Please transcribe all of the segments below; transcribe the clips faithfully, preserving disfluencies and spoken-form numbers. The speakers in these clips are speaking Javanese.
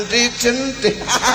Jentit.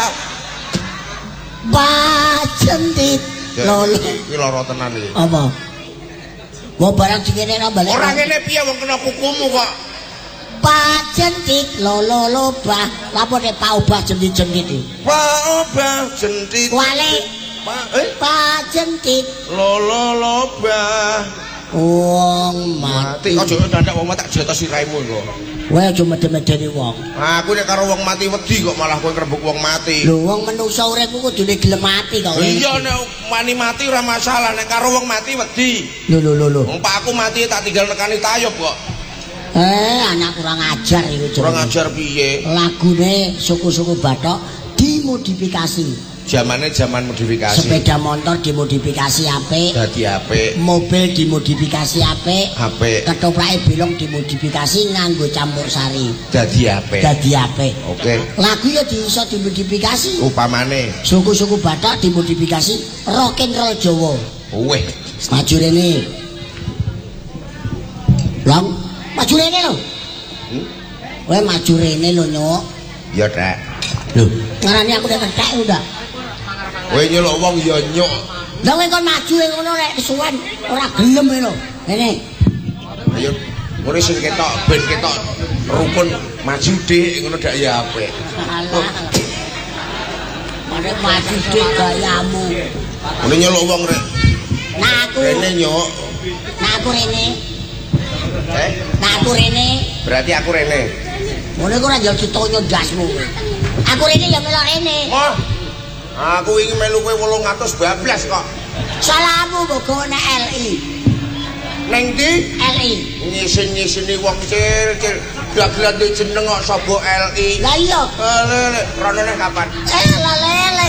Pajentit. Lho iki lara tenan iki. Apa? Wong barang dikene ra balik. Ora ngene piye wong kena kukumu kok. Pajentit lo lo lo bah. Lapone paubah jentit-jentit iki. Paubah jentit. Wale. Pa eh pajentit. Lo lo lo bah. Wong mati. Aja ndak wong mati tak jotos sirahmu kok. Kowe aja medhe-medheni wong. Aku nek karo wong mati wedi kok malah kowe ngrebuk wong mati. Lho wong menungsa urip ku kudune gelem mati kok. Iya nek wani mati ora masalah, nek karo wong mati wedi. Lho lho lho lho. Wong Pak aku mati tak tinggal nekani tayub kok. Eh, anak kurang ajar iku. Kurang ajar piye? Lagune suku-suku Bathok dimodifikasi. Zamane zaman modifikasi. Sepeda motor dimodifikasi apik. Dadi apik. Mobil dimodifikasi apik. Apik. Ketoprake belong dimodifikasi nganggo campur sari. Dadi apik. Dadi apik. Oke. Lagu ya bisa dimodifikasi. Upamane suku-suku Bathok dimodifikasi rock and roll Jawa. Weh, maju rene. Long, maju rene lho. Hmm? Kowe maju rene lho, Nyuk. Ya, Dak. Lho, ngarani aku nek entek udah. Kowe nyeluk wong ya nyuk. Lah kowe kon maju ngono nek kesuwen ora gelem lho. Ngene. Ayo, ngene sing ketok ben ketok rukun maju dik ngono dak ya apik. Alah. Mare maju dik gayamu. Ngene nyeluk wong rek. Nah aku. Rene nyuk. Nah aku rene. Eh? Nah aku rene. Berarti aku rene. Ngono iku ora yo ditonyo dasmu. Aku rene ya melok rene. Oh. Aku ingin melu kowe wolung atus bablas kok. Salahmu mbok nek L I. Ning ndi? L I. Nyisin-nyisini wong cil-cil. Dagelan duwe jeneng kok sapa L I. Lah iya. Lele, ronone kapan? Eh lele.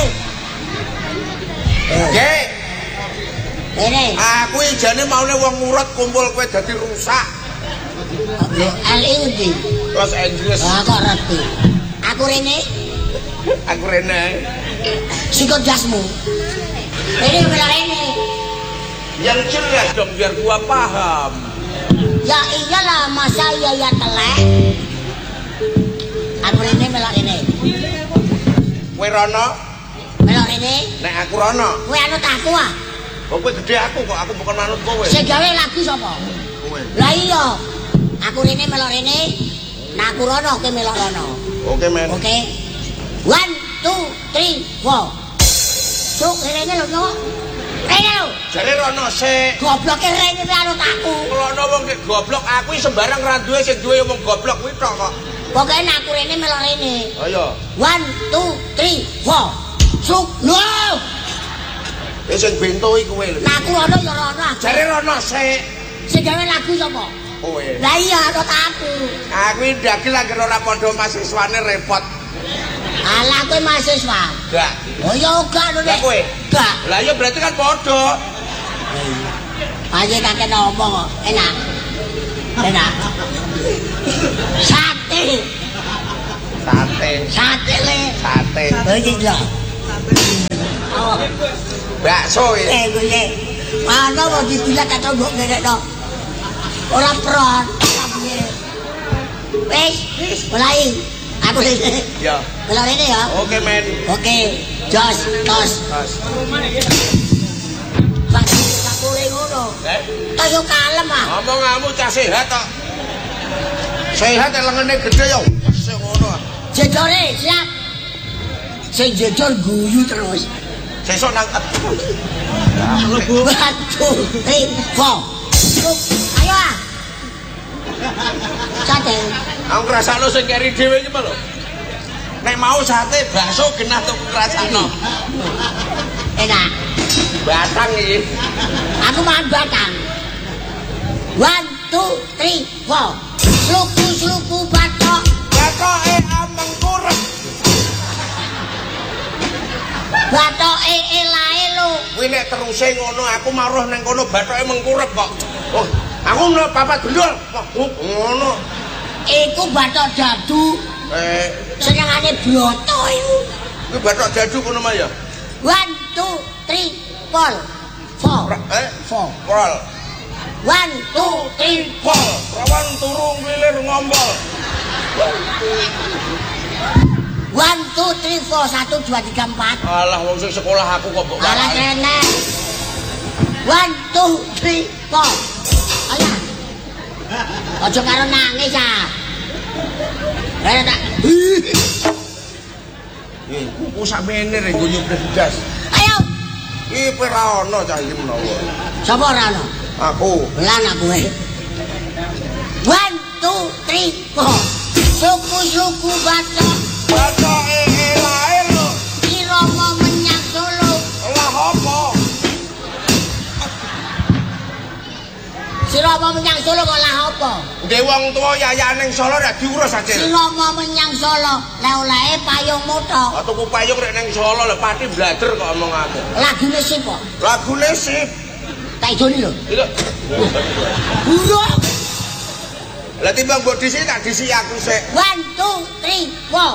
Nggih. Ini. Aku ijane maune wong murut kumpul kowe dadi rusak. L I ndi? Los Angeles. Ah kok ngerti. Aku rene. Aku rene. Sikut jasmu. Ini benar ini. Yang jelas dong biar gua paham. Ya iyalah masa iya ya telek. Aku rene melok rene. Kowe rono? Melok rene. Nek aku rono. Kowe anut aku ah. Kok kowe gede aku kok aku bukan manut kowe. Sing gawe lagu sapa? Kowe. Lah iya. Aku rene melok rene. Nah aku rono kowe melok rono. Oke men. Oke. One, two, three, four. Cuk, rene lho, Nyok. Rene lho. Jare rono sik. Gobloke rene anut aku. Rono wong nek goblok aku sembarang ra duwe sing duwe wong goblok kuwi tok kok. Pokoke aku rene melok rene. Ayo. One, two, three, four. Cuk, lho. Wis sing bento iki kowe lho. Nah aku rono ya rono. Jare rono sik. Sing gawe lagu sapa? Kowe. Lah iya anut aku. Aku ndagel anggere ora padha mahasiswane repot. Alah kowe mahasiswa. Enggak. Oh ya enggak lho nek. Kowe. Enggak. Lah ya berarti kan padha. Aja kakek ngomong kok. Enak. Enak. Sate. Sate. Sate le. Sate. Iki lho. Oh. Bakso ya. Eh gue. Mana mau dibilang kata mbok ngekno. Ora pron. Wes, mulai. Aku rene. Ya. Mulai rene ya. Oke men. Oke. Jos, tos. Tos. Pak, aku le ngono. Eh? Ayo kalem ah. Ngomong kamu cah sehat tok. Sehat lengene gede ya. Sing ngono. Jedore siap. Sing jedor guyu terus. Sesuk nang Lebu. Satu, tiga, four. Ayo ah. Sate. aku ngrasakno sing keri dhewe iki lho. Nek mau sate bakso genah tok ngrasakno. Enak. Batang iki. Aku makan batang. One, two, three, four. Sluku-sluku batok. Batoke ameng kurep. Batoke elae lho. Kuwi nek teruse ngono aku maruh nang kono batoke mengkurep kok. Oh, aku nek papat gendul. Oh, ngono. Iku batok dadu. Eh, Senengane bloto iku. kuwi batok dadu kono mah ya. One, two, three, four. Four. Eh, Four. pol. One, two, three, Pol. Rawan turung wilir ngombol. One, two, three, four. Satu, dua, tiga, empat. Alah, wong sing sekolah aku kok mbok Alah kene. One, two, three, four. Ayo. Aja karo nangis ah. Ayo tak. Eh, kuku sakmene rek nggo nyupres gas. Ayo. Iki kowe ra ono cah iki menawa. Sapa ora ono? Aku. Lan aku e. One, two, three, four. Suku-suku baca. Baca ee lae lho. Irama menyang Solo. Lah apa? Sirama menyang Solo kok lah apa? Ndek wong tuwa yayan ning Solo ra diurus acil. Sirama menyang Solo, leh-olehe payung moto. Ah tuku payung rek ning Solo lho pati blader kok omonganmu. Lagune sip kok. Lagune sip. Tak idoni lho. Iki. Buruk. Lah timbang mbok dhisik tak dhisik aku sik. One, two, three, four.